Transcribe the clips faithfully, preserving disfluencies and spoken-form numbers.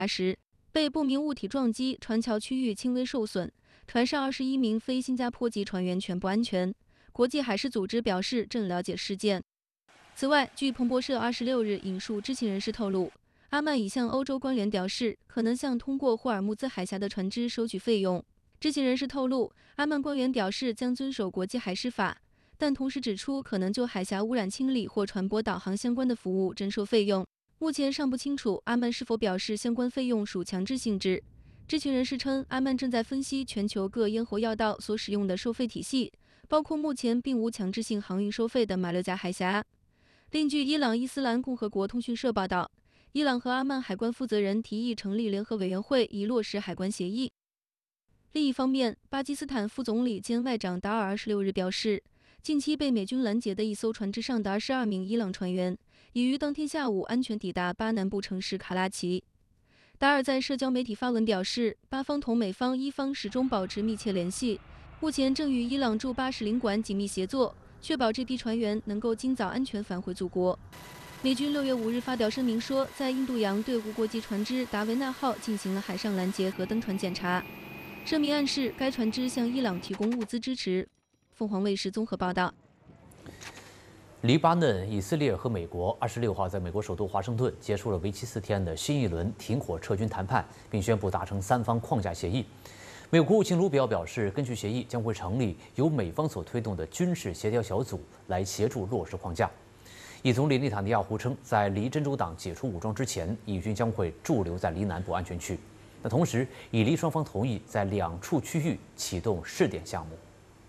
时，被不明物体撞击，船桥区域轻微受损，船上二十一名非新加坡籍船员全部安全。国际海事组织表示正了解事件。此外，据彭博社二十六日引述知情人士透露，阿曼已向欧洲官员表示，可能向通过霍尔木兹海峡的船只收取费用。知情人士透露，阿曼官员表示将遵守国际海事法，但同时指出可能就海峡污染清理或船舶导航相关的服务征收费用。目前尚不清楚阿曼是否表示相关费用属强制性质。知情人士称，阿曼正在分析全球各咽喉要道所使用的收费体系，包括目前并无强制性航运收费的马六甲海峡。另据伊朗伊斯兰共和国通讯社报道，伊朗和阿曼海关负责人提议成立联合委员会，以落实海关协议。另一方面，巴基斯坦副总理兼外长达尔二十六日表示，近期被美军拦截的一艘船只上的二十二名伊朗船员，已于当天下午安全抵达巴南部城市卡拉奇。达尔在社交媒体发文表示，巴方同美方伊方始终保持密切联系，目前正与伊朗驻巴使领馆紧密协作，确保这批船员能够尽早安全返回祖国。美军六月五日发表声明说，在印度洋对无国籍船只达维纳号进行了海上拦截和登船检查。声明暗示该船只向伊朗提供物资支持。凤凰卫视综合报道。 黎巴嫩、以色列和美国二十六号在美国首都华盛顿结束了为期四天的新一轮停火撤军谈判，并宣布达成三方框架协议。美国国务卿卢比奥表示，根据协议将会成立由美方所推动的军事协调小组来协助落实框架。以总理内塔尼亚胡称，在离真主党解除武装之前，以军将会驻留在离南部安全区。那同时，以黎双方同意在两处区域启动试点项目。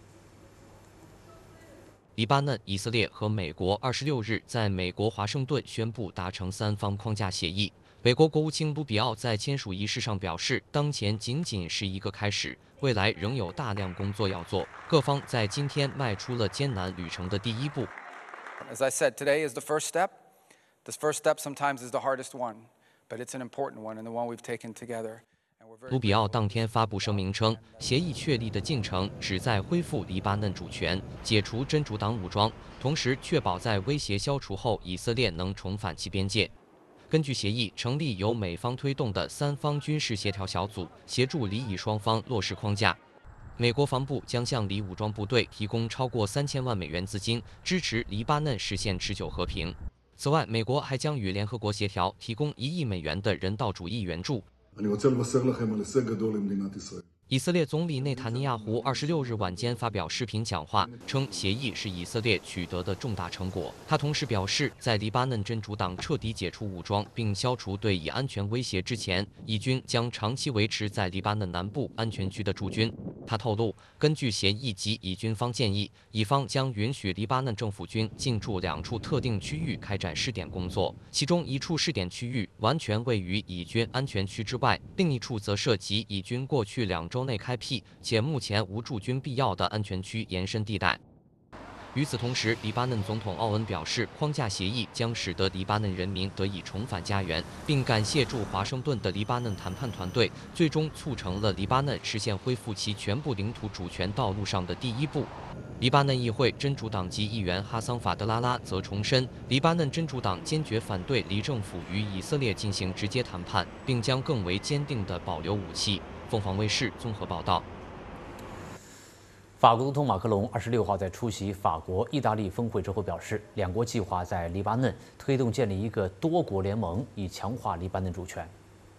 黎巴嫩、以色列和美国二十六日在美国华盛顿宣布达成三方框架协议。美国国务卿卢比奥在签署仪式上表示，当前仅仅是一个开始，未来仍有大量工作要做。各方在今天迈出了艰难旅程的第一步。 As I said, today is the first step. This first step sometimes is the hardest one, but it's an important one and the one we've taken together. 卢比奥当天发布声明称，协议确立的进程旨在恢复黎巴嫩主权、解除真主党武装，同时确保在威胁消除后，以色列能重返其边界。根据协议，成立由美方推动的三方军事协调小组，协助黎以双方落实框架。美国防部将向黎武装部队提供超过三千万美元资金，支持黎巴嫩实现持久和平。此外，美国还将与联合国协调，提供一亿美元的人道主义援助。以色列总理内塔尼亚胡二十六日晚间发表视频讲话，称协议是以色列取得的重大成果。他同时表示，在黎巴嫩真主党彻底解除武装并消除对以安全威胁之前，以军将长期维持在黎巴嫩南部安全区的驻军。他透露，根据协议及以军方建议，以方将允许黎巴嫩政府军进驻两处特定区域开展试点工作，其中一处试点区域完全位于以军安全区之外，另一处则涉及以军过去两周内开辟且目前无驻军必要的安全区延伸地带。与此同时，黎巴嫩总统奥恩表示，框架协议将使得黎巴嫩人民得以重返家园，并感谢驻华盛顿的黎巴嫩谈判团队，最终促成了黎巴嫩实现恢复其全部领土主权道路上的第一步。黎巴嫩议会真主党籍议员哈桑法德拉拉则重申，黎巴嫩真主党坚决反对黎政府与以色列进行直接谈判，并将更为坚定地保留武器。凤凰卫视综合报道。 法国总统马克龙二十六号在出席法国、意大利峰会之后表示，两国计划在黎巴嫩推动建立一个多国联盟，以强化黎巴嫩主权。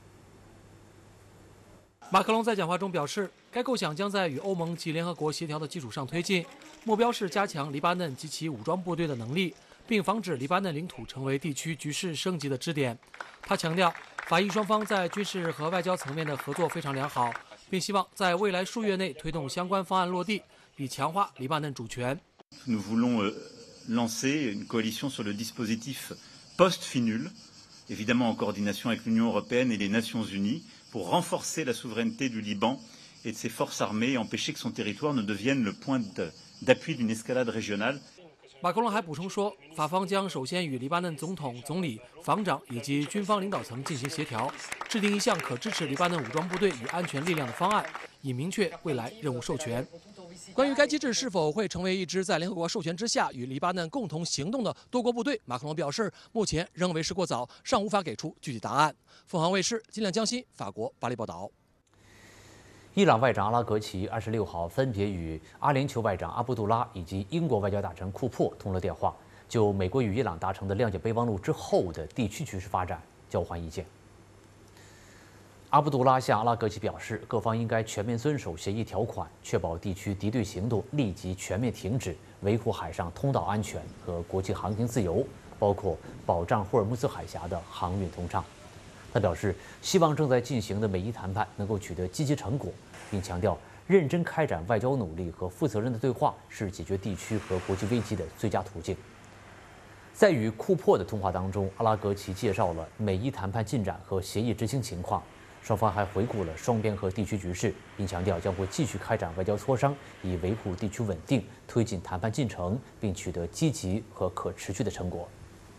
马克龙在讲话中表示，该构想将在与欧盟及联合国协调的基础上推进，目标是加强黎巴嫩及其武装部队的能力，并防止黎巴嫩领土成为地区局势升级的支点。他强调，法意双方在军事和外交层面的合作非常良好，并希望在未来数月内推动相关方案落地，以强化黎巴嫩主权。 Nous voulons lancer une coalition sur le dispositif post-Finul, évidemment en coordination avec l'Union européenne et les Nations unies, pour renforcer la souveraineté du Liban et de ses forces armées et empêcher que son territoire ne devienne le point d'appui d'une escalade régionale. 马克龙还补充说，法方将首先与黎巴嫩总统、总理、防长以及军方领导层进行协调，制定一项可支持黎巴嫩武装部队与安全力量的方案，以明确未来任务授权。 关于该机制是否会成为一支在联合国授权之下与黎巴嫩共同行动的多国部队，马克龙表示，目前仍为时过早，尚无法给出具体答案。凤凰卫视金亮江西，法国巴黎报道。 伊朗外长阿拉格齐二十六号分别与阿联酋外长阿卜杜拉以及英国外交大臣库珀通了电话，就美国与伊朗达成的谅解备忘录之后的地区局势发展交换意见。阿卜杜拉向阿拉格齐表示，各方应该全面遵守协议条款，确保地区敌对行动立即全面停止，维护海上通道安全和国际航行自由，包括保障霍尔木兹海峡的航运通畅。他表示，希望正在进行的美伊谈判能够取得积极成果，并强调，认真开展外交努力和负责任的对话是解决地区和国际危机的最佳途径。在与库珀的通话当中，阿拉格齐介绍了美伊谈判进展和协议执行情况，双方还回顾了双边和地区局势，并强调将会继续开展外交磋商，以维护地区稳定，推进谈判进程，并取得积极和可持续的成果。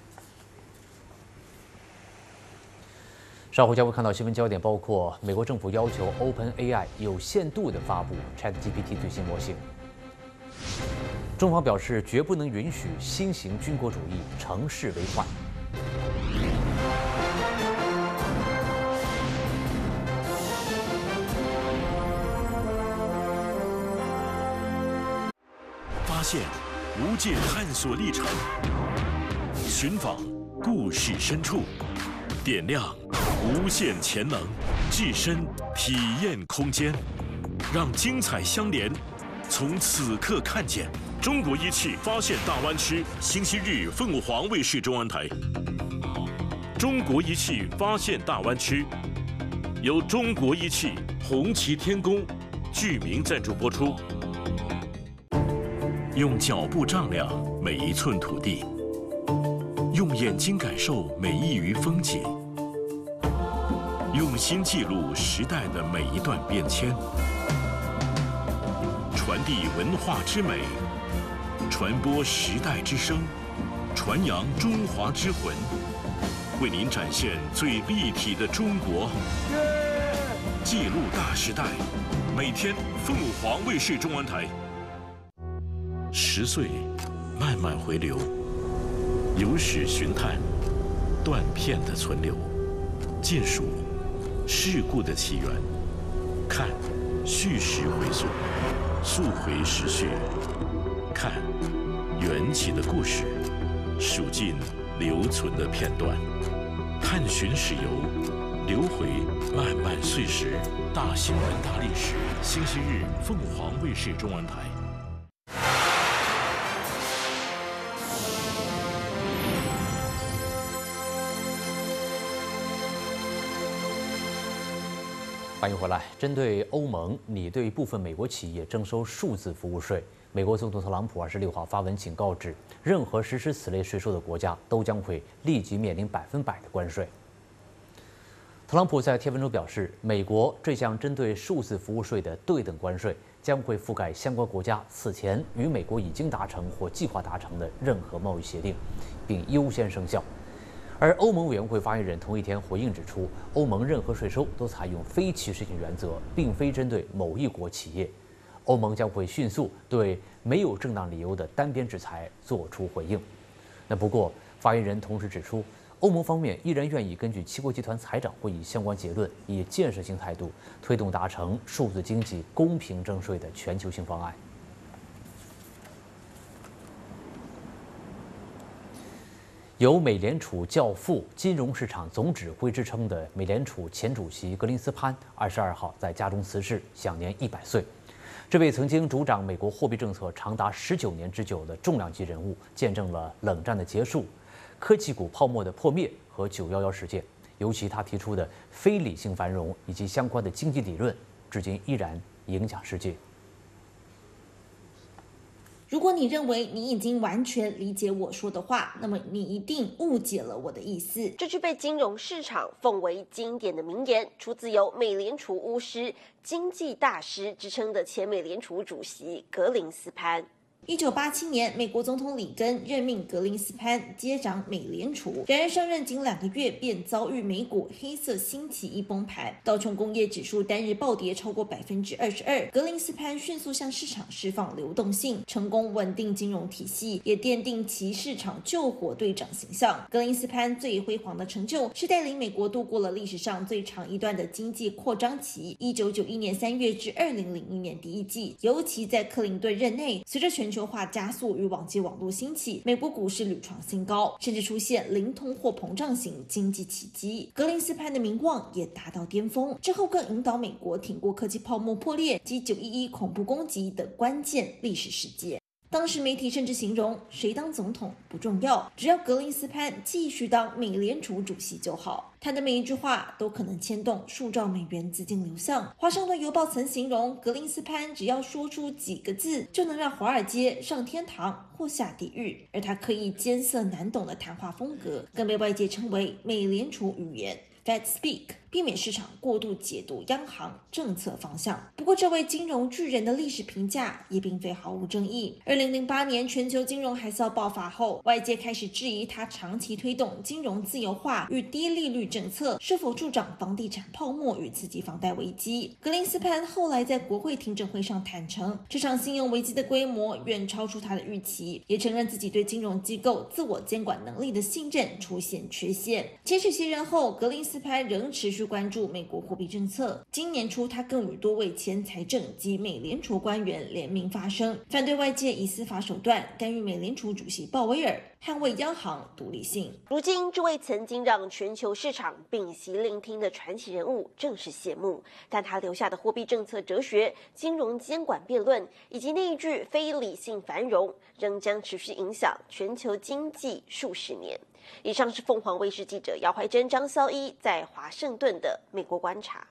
稍后将会看到新闻焦点，包括美国政府要求 OpenAI 有限度地发布 ChatGPT 最新模型。中方表示绝不能允许新型军国主义乘势为患。 发现无界探索历程，寻访故事深处，点亮无限潜能，置身体验空间，让精彩相连。从此刻看见中国仪器发现大湾区，星期日凤凰卫视中文台。中国仪器发现大湾区，由中国仪器、红旗天宫剧名赞助播出。用脚步丈量每一寸土地，用眼睛感受每一隅风景，用心记录时代的每一段变迁，传递文化之美，传播时代之声，传扬中华之魂，为您展现最立体的中国，记录大时代。每天凤凰卫视中文台。十岁，慢慢回流，有史寻探，断片的存留，见数事故的起源，看叙事回溯，溯回时序，看缘起的故事，数尽留存的片段，探寻史游，流回漫漫岁时。大新闻大历史，星期日凤凰卫视中文台。 欢迎回来。针对欧盟拟对部分美国企业征收数字服务税，美国总统特朗普二十六号发文警告指，任何实施此类税收的国家都将会立即面临百分百的关税。特朗普在贴文中表示，美国这项针对数字服务税的对等关税将会覆盖相关国家此前与美国已经达成或计划达成的任何贸易协定，并优先生效。而欧盟委员会发言人同一天回应指出，欧盟任何税收都采用非歧视性原则，并非针对某一国企业。欧盟将会迅速对没有正当理由的单边制裁作出回应。那不过，发言人同时指出，欧盟方面依然愿意根据七国集团财长会议相关结论，以建设性态度推动达成数字经济公平征税的全球性方案。有美联储教父、金融市场总指挥之称的美联储前主席格林斯潘，二十二号在家中辞世，享年一百岁。这位曾经主掌美国货币政策长达十九年之久的重量级人物，见证了冷战的结束、科技股泡沫的破灭和九一一事件。尤其他提出的非理性繁荣以及相关的经济理论，至今依然影响世界。 如果你认为你已经完全理解我说的话，那么你一定误解了我的意思。 这句被金融市场奉为经典的名言，出自由美联储巫师、经济大师之称的前美联储主席格林斯潘。 一九八七年，美国总统里根任命格林斯潘接掌美联储，然而上任仅两个月便遭遇美股黑色星期一崩盘，道琼工业指数单日暴跌超过百分之二十二。格林斯潘迅速向市场释放流动性，成功稳定金融体系，也奠定其市场救火队长形象。格林斯潘最辉煌的成就是带领美国度过了历史上最长一段的经济扩张期，一九九一年三月至二零零一年第一季，尤其在克林顿任内，随着全球化加速与网际网络兴起，美国股市屡创新高，甚至出现零通货膨胀型经济奇迹。格林斯潘的名望也达到巅峰，之后更引导美国挺过科技泡沫破裂及九一一恐怖攻击的关键历史事件。当时媒体甚至形容，谁当总统不重要，只要格林斯潘继续当美联储主席就好。他的每一句话都可能牵动数兆美元资金流向。华盛顿邮报曾形容，格林斯潘只要说出几个字，就能让华尔街上天堂或下地狱。而他刻意艰涩难懂的谈话风格，更被外界称为美联储语言 Fed Speak， 避免市场过度解读央行政策方向。不过，这位金融巨人的历史评价也并非毫无争议。二零零八年全球金融海啸爆发后，外界开始质疑他长期推动金融自由化与低利率政策是否助长房地产泡沫与刺激房贷危机。格林斯潘后来在国会听证会上坦诚，这场信用危机的规模远超出他的预期，也承认自己对金融机构自我监管能力的信任出现缺陷。接续卸任后，格林斯潘仍持续关注美国货币政策。今年初，他更与多位前财政及美联储官员联名发声，反对外界以司法手段干预美联储主席鲍威尔，捍卫央行独立性。 如今，这位曾经让全球市场屏息聆听的传奇人物正式谢幕，但他留下的货币政策哲学、金融监管辩论，以及那一句非理性繁荣，仍将持续影响全球经济数十年。以上是凤凰卫视记者姚怀珍、张潇一在华盛顿的美国观察。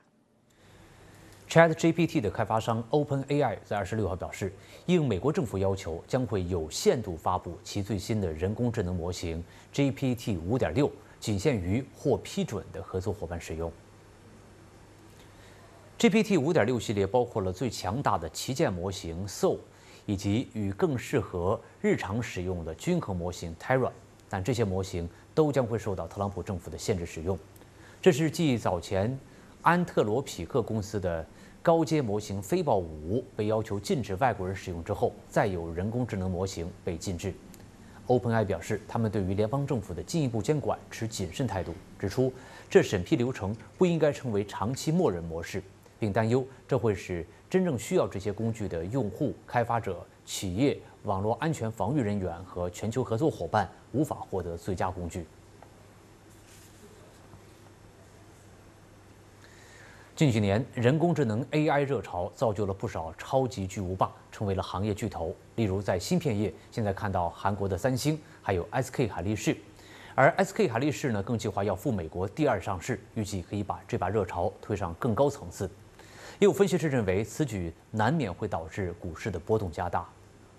ChatGPT 的开发商 OpenAI 在二十六号表示，应美国政府要求，将会有限度发布其最新的人工智能模型 G P T 五点六，仅限于获批准的合作伙伴使用。G P T 五点六系列包括了最强大的旗舰模型 Soul， 以及与更适合日常使用的均衡模型 Terra。但这些模型都将会受到特朗普政府的限制使用。这是继早前安特罗匹克公司的高阶模型飞豹五被要求禁止外国人使用之后，再有人工智能模型被禁制。OpenAI 表示，他们对于联邦政府的进一步监管持谨慎态度，指出这审批流程不应该成为长期默认模式，并担忧这会使真正需要这些工具的用户、开发者、企业、网络安全防御人员和全球合作伙伴无法获得最佳工具。近几年，人工智能 A I 热潮造就了不少超级巨无霸，成为了行业巨头。例如，在芯片业，现在看到韩国的三星，还有 S K 海力士。而 S K 海力士呢，更计划要赴美国第二上市，预计可以把这把热潮推上更高层次。也有分析师认为，此举难免会导致股市的波动加大。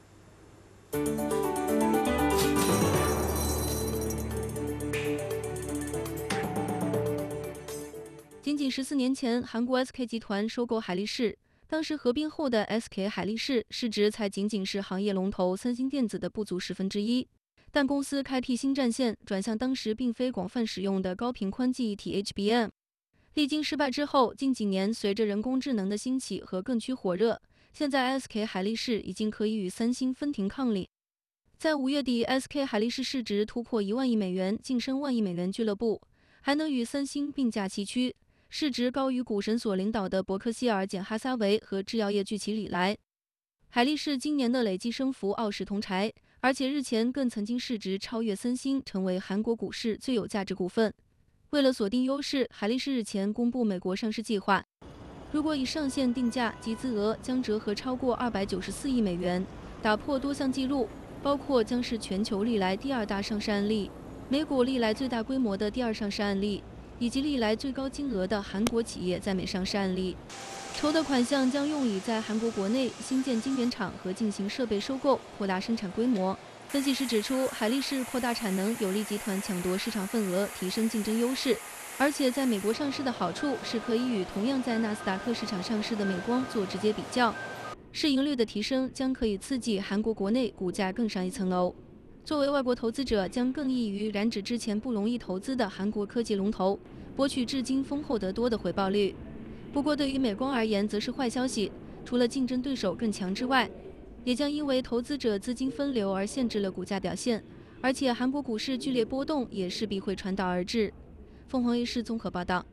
仅仅十四年前，韩国 S K 集团收购海力士，当时合并后的 S K 海力士市值才仅仅是行业龙头三星电子的不足十分之一。但公司开辟新战线，转向当时并非广泛使用的高频宽记忆体 H B M。历经失败之后，近几年随着人工智能的兴起和更趋火热，现在 S K 海力士已经可以与三星分庭抗礼。在五月底 ，S K 海力士市值突破一万亿美元，晋升万亿美元俱乐部，还能与三星并驾齐驱，市值高于股神所领导的伯克希尔简哈撒韦和制药业巨企礼来。海力士今年的累计升幅傲视同柴，而且日前更曾经市值超越三星，成为韩国股市最有价值股份。为了锁定优势，海力士日前公布美国上市计划。如果以上限定价，集资额将折合超过二百九十四亿美元，打破多项纪录，包括将是全球历来第二大上市案例、美股历来最大规模的第二上市案例，以及历来最高金额的韩国企业在美上市案例。筹的款项将用以在韩国国内新建晶圆厂和进行设备收购，扩大生产规模。分析师指出，海力士扩大产能有利集团抢夺市场份额，提升竞争优势。而且在美国上市的好处是可以与同样在纳斯达克市场上市的美光做直接比较。 市盈率的提升将可以刺激韩国国内股价更上一层楼。作为外国投资者，将更易于染指之前不容易投资的韩国科技龙头，博取至今丰厚得多的回报率。不过，对于美光而言，则是坏消息。除了竞争对手更强之外，也将因为投资者资金分流而限制了股价表现。而且，韩国股市剧烈波动也势必会传导而至。凤凰卫视综合报道。